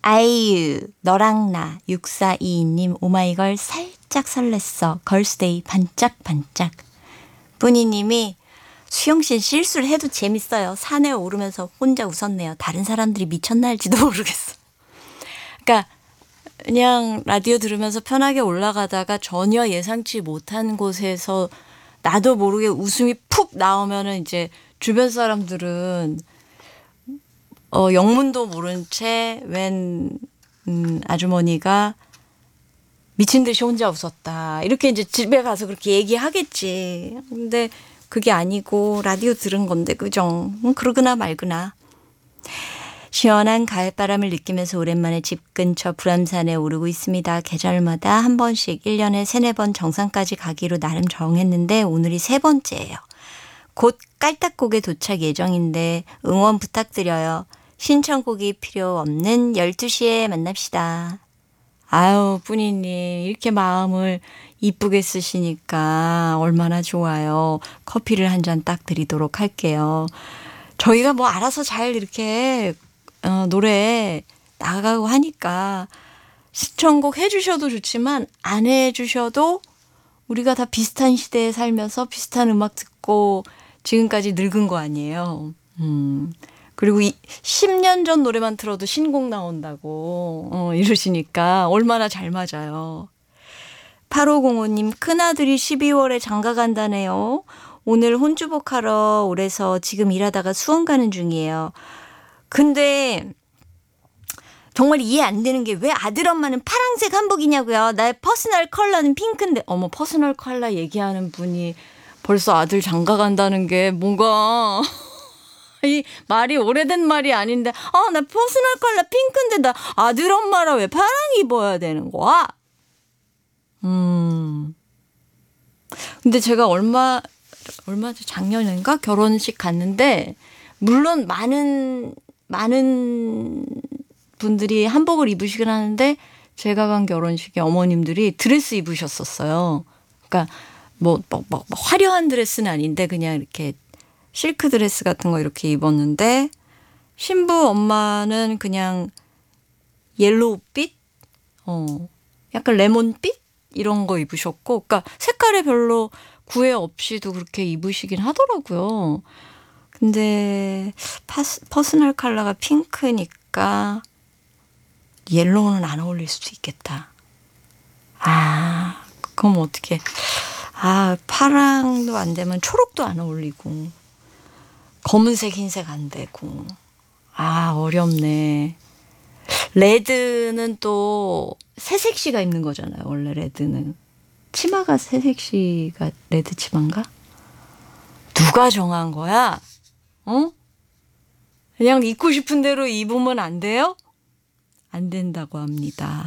아이유 너랑 나 6422님 오마이걸 살짝 설렜어. 걸스데이 반짝반짝. 뿌니님이 수영씨 실수를 해도 재밌어요. 산에 오르면서 혼자 웃었네요. 다른 사람들이 미쳤나 할지도 모르겠어. 그러니까 그냥 라디오 들으면서 편하게 올라가다가 전혀 예상치 못한 곳에서 나도 모르게 웃음이 푹 나오면은 이제 주변 사람들은 영문도 모른 채 웬 아주머니가 미친 듯이 혼자 웃었다. 이렇게 이제 집에 가서 그렇게 얘기하겠지. 근데 그게 아니고 라디오 들은 건데 그죠? 그러거나 말거나. 시원한 가을바람을 느끼면서 오랜만에 집 근처 불암산에 오르고 있습니다. 계절마다 한 번씩 1년에 3-4번 정상까지 가기로 나름 정했는데 오늘이 3번째예요. 곧 깔딱곡에 도착 예정인데 응원 부탁드려요. 신청곡이 필요 없는 12시에 만납시다. 아유, 뿌니님 이렇게 마음을 이쁘게 쓰시니까 얼마나 좋아요. 커피를 한 잔 딱 드리도록 할게요. 저희가 뭐 알아서 잘 이렇게 노래 나가고 하니까 신청곡 해주셔도 좋지만 안 해주셔도 우리가 다 비슷한 시대에 살면서 비슷한 음악 듣고 지금까지 늙은 거 아니에요. 그리고 10년 전 노래만 틀어도 신곡 나온다고 이러시니까 얼마나 잘 맞아요. 8505님 큰아들이 12월에 장가 간다네요. 오늘 혼주복하러 오래서 지금 일하다가 수원 가는 중이에요. 근데 정말 이해 안 되는 게 왜 아들 엄마는 파란색 한복이냐고요. 나의 퍼스널 컬러는 핑크인데 어머 퍼스널 컬러 얘기하는 분이 벌써 아들 장가 간다는 게 뭔가 이 말이 오래된 말이 아닌데 나 퍼스널 컬러 핑크인데 나 아들 엄마라 왜 파랑 입어야 되는 거야? 근데 제가 얼마 작년인가 결혼식 갔는데 물론 많은 분들이 한복을 입으시긴 하는데 제가 간 결혼식에 어머님들이 드레스 입으셨었어요. 그러니까 뭐 화려한 드레스는 아닌데 그냥 이렇게 실크 드레스 같은 거 이렇게 입었는데 신부 엄마는 그냥 옐로우빛, 약간 레몬빛 이런 거 입으셨고, 그러니까 색깔에 별로 구애 없이도 그렇게 입으시긴 하더라고요. 근데 퍼스널 컬러가 핑크니까 옐로우는 안 어울릴 수도 있겠다. 그럼 어떻게? 파랑도 안 되면 초록도 안 어울리고 검은색, 흰색 안 되고. 어렵네. 레드는 또 새색시가 입는 거잖아요. 원래 레드는. 치마가 새색시가 레드 치마인가? 누가 정한 거야? 그냥 입고 싶은 대로 입으면 안 돼요? 안 된다고 합니다.